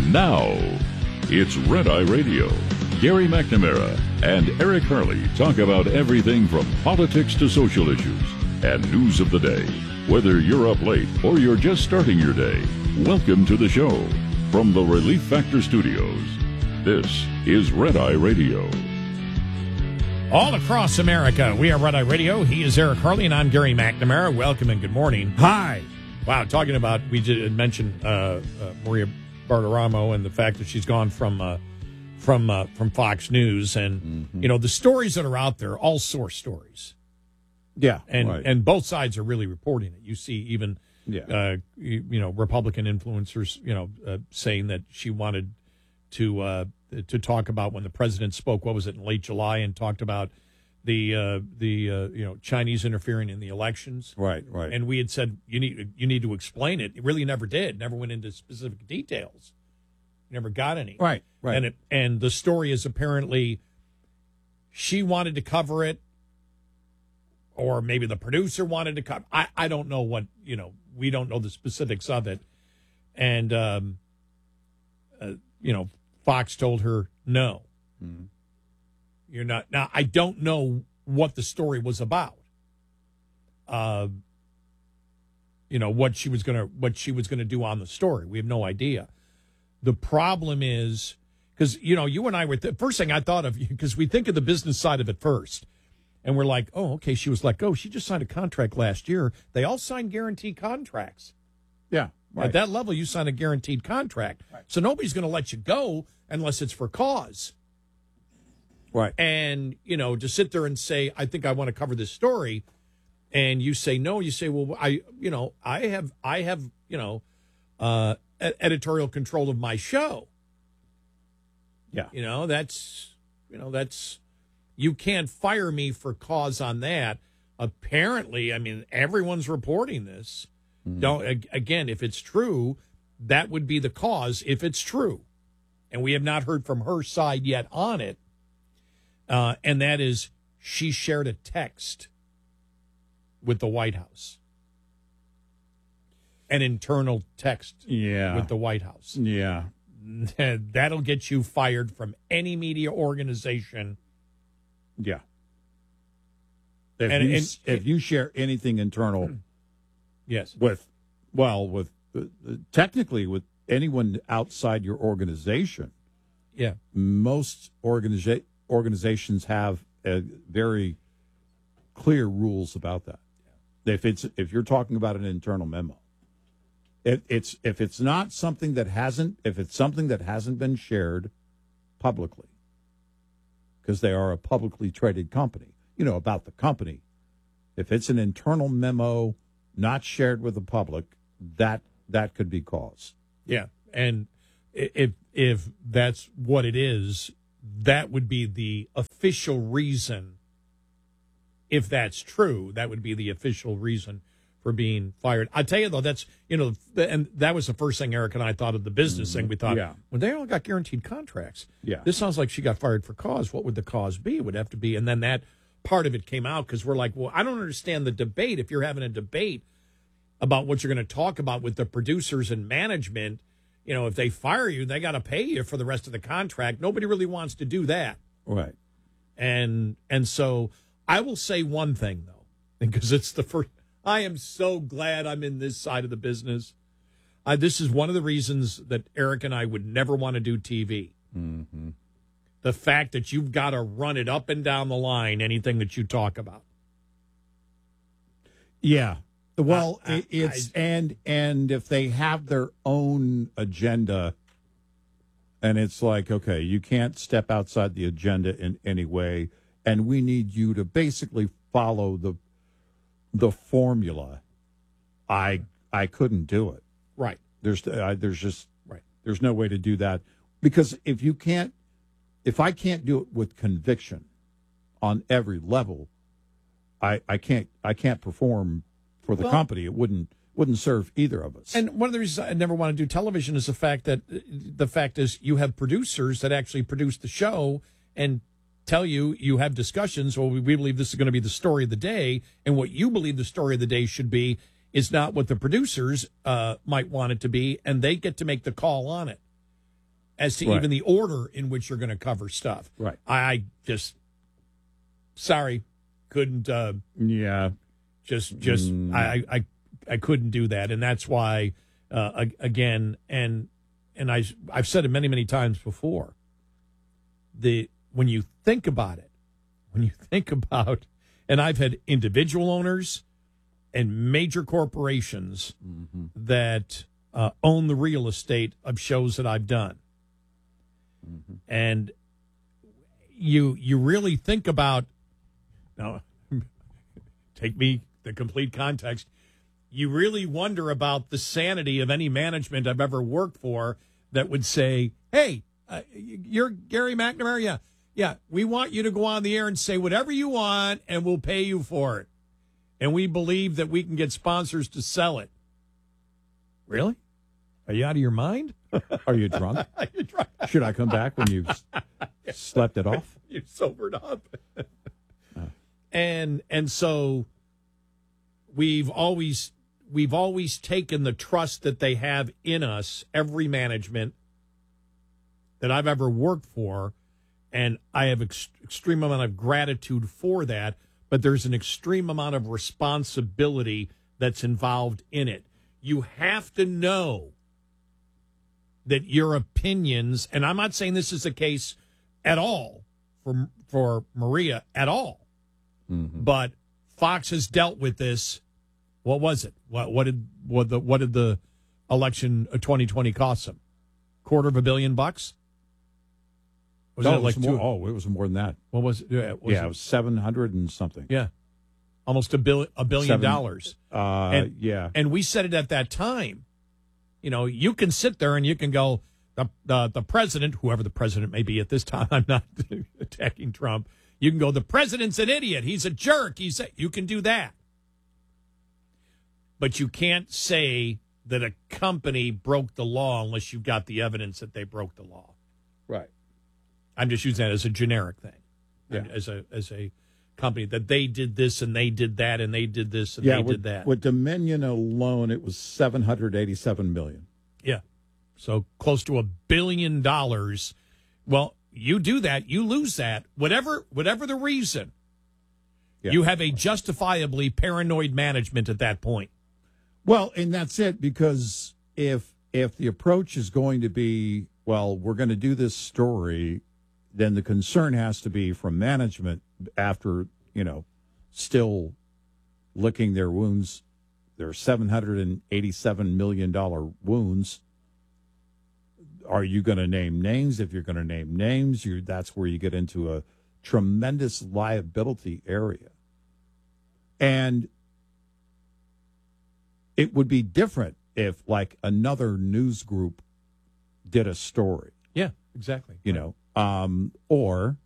Now, it's Red Eye Radio. Gary McNamara and Eric Harley talk about everything from politics to social issues and news of the day. Whether you're up late or you're just starting your day, welcome to the show. From the Relief Factor Studios, this is Red Eye Radio. All across America, we are Red Eye Radio. He is Eric Harley, and I'm Gary McNamara. Welcome and good morning. Hi. Wow, talking about, we did mention Maria Bartiromo and the fact that she's gone from Fox News, and you know the stories that are out there, all source stories. Yeah, and both sides are really reporting it. You see, even Republican influencers, saying that she wanted to talk about when the president spoke. What was it, in late July, and talked about the Chinese interfering in the elections. Right. And we had said you need to explain it. It really never did. Never went into specific details. Never got any. Right. And the story is apparently she wanted to cover it, or maybe the producer wanted to cover. I don't know what, we don't know the specifics of it. And Fox told her no. Mm-hmm. You're not. Now, I don't know what the story was about. What she was gonna do on the story. We have no idea. The problem is because you and I were first thing I thought of, because we think of the business side of it first, and we're like, oh, okay, she was let go. She just signed a contract last year. They all signed guaranteed contracts. Yeah, right. At that level, you sign a guaranteed contract, right. So nobody's going to let you go unless it's for cause. Right. And, to sit there and say, I think I want to cover this story, and you say no, you say, well, I have editorial control of my show. Yeah. That's you can't fire me for cause on that. Apparently, everyone's reporting this. Again, if it's true, that would be the cause if it's true. And we have not heard from her side yet on it. And that is, she shared a text with the White House. An internal text with the White House. Yeah. That'll get you fired from any media organization. Yeah. If you share anything internal, yes, technically with anyone outside your organization, most organizations have very clear rules about that. If you're talking about an internal memo, if it's something that hasn't been shared publicly, because they are a publicly traded company, about the company. If it's an internal memo not shared with the public, that could be cause. Yeah, and if that's what it is, that would be the official reason. If that's true, that would be the official reason for being fired. I tell you though, that's and that was the first thing Eric and I thought of the business thing. We thought, when they all got guaranteed contracts, this sounds like she got fired for cause. What would the cause be? It would have to be, and then that part of it came out, because we're like, well, I don't understand the debate. If you're having a debate about what you're going to talk about with the producers and management, if they fire you, they got to pay you for the rest of the contract. Nobody really wants to do that. Right. And so I will say one thing, though, because it's the first. I am so glad I'm in this side of the business. This is one of the reasons that Eric and I would never want to do TV. Mm-hmm. The fact that you've got to run it up and down the line, anything that you talk about. Yeah. Well, and if they have their own agenda, and it's like, okay, you can't step outside the agenda in any way, and we need you to basically follow the formula. I couldn't do it. Right. There's no way to do that, because if I can't do it with conviction on every level, I can't perform for the company. It wouldn't serve either of us. And one of the reasons I never want to do television is the fact is you have producers that actually produce the show and tell you have discussions. Well, we believe this is going to be the story of the day, and what you believe the story of the day should be is not what the producers might want it to be, and they get to make the call on it. as to Right. even the order in which you're going to cover stuff. Right. I just, sorry, couldn't. Yeah. I couldn't do that, and that's why again, and I've said it many times before. When you think about it, and I've had individual owners and major corporations that own the real estate of shows that I've done, and you really think about now. Take me the complete context. You really wonder about the sanity of any management I've ever worked for that would say, hey, you're Gary McNamara? Yeah, we want you to go on the air and say whatever you want, and we'll pay you for it. And we believe that we can get sponsors to sell it. Really? Are you out of your mind? Are you drunk? You're drunk. Should I come back when you've slept it off? You're sobered up. And so we've always taken the trust that they have in us, every management that I've ever worked for, and I have extreme amount of gratitude for that, but there's an extreme amount of responsibility that's involved in it. You have to know that your opinions, and I'm not saying this is the case at all for Maria at all, but Fox has dealt with this. What was it? What did the election of 2020 cost them? $250 million? Was No, it like more, it was more than that. What was it? It was 700 and something. Yeah, almost $1 billion. Yeah, and we said it at that time. You know, you can sit there and you can go, the president, whoever the president may be at this time, I'm not attacking Trump. You can go, the president's an idiot. He's a jerk. You can do that. But you can't say that a company broke the law unless you've got the evidence that they broke the law. right. I'm just using that as a generic thing. Yeah. As a company that they did this and they did that and they did this and they did that. With Dominion alone, it was $787 million. Yeah. So close to $1 billion. Well, you do that, you lose that. Whatever the reason, you have a justifiably paranoid management at that point. Well, and that's it, because if the approach is going to be, well, we're going to do this story, then the concern has to be from management after, still licking their wounds, their $787 million wounds. Are you going to name names? If you're going to name names, that's where you get into a tremendous liability area. And it would be different if, like, another news group did a story. Yeah, exactly. Or